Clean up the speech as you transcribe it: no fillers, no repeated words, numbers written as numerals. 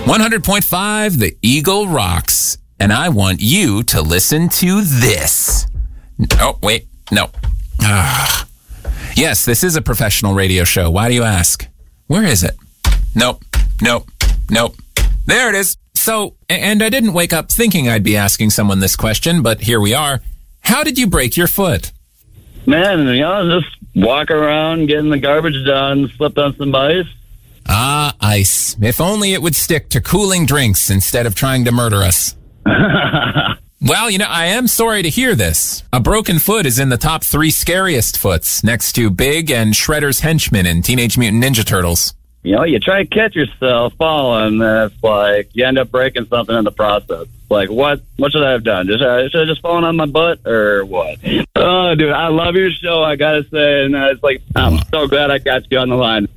100.5, the Eagle rocks. And I want you to listen to this. Oh, wait, no. Yes, this is a professional radio show. Why do you ask? Where is it? Nope. There it is. So, and I didn't wake up thinking I'd be asking someone this question, but here we are. How did you break your foot? Man, just walk around, getting the garbage done, slipped on some ice. Ah, ice. If only it would stick to cooling drinks instead of trying to murder us. Well, I am sorry to hear this. A broken foot is in the top 3 scariest foots, next to Big and Shredder's henchman in Teenage Mutant Ninja Turtles. You try to catch yourself falling, and it's like you end up breaking something in the process. Like, what should I have done? Should I just fallen on my butt, or what? Oh, dude, I love your show, I gotta say, and it's like, I'm so glad I got you on the line.